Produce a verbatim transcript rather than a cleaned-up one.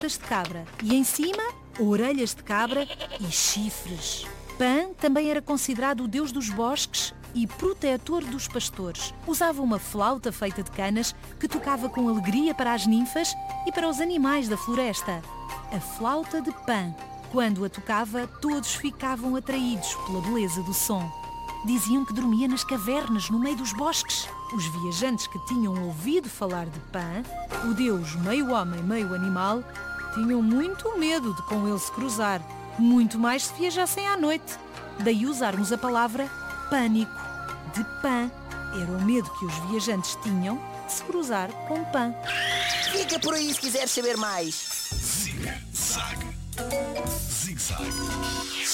de cabra e em cima orelhas de cabra e chifres. Pan também era considerado o deus dos bosques e protetor dos pastores. Usava uma flauta feita de canas que tocava com alegria para as ninfas e para os animais da floresta. A flauta de Pan. Quando a tocava, todos ficavam atraídos pela beleza do som. Diziam que dormia nas cavernas, no meio dos bosques. Os viajantes que tinham ouvido falar de Pan, o deus meio homem, meio animal, tinham muito medo de com ele se cruzar, muito mais se viajassem à noite. Daí usarmos a palavra pânico. De Pan era o medo que os viajantes tinham de se cruzar com Pan. Fica por aí se quiseres saber mais. Zig Zag. Zig Zag.